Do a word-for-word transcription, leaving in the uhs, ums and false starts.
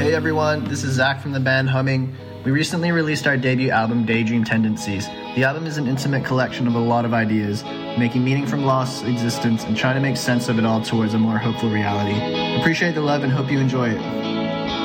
Hey everyone, this is Zach from the band Humming. We recently released our debut album, Daydream Tendencies. The album is an intimate collection of a lot of ideas, making meaning from lost existence and trying to make sense of it all towards a more hopeful reality. Appreciate the love and hope you enjoy it.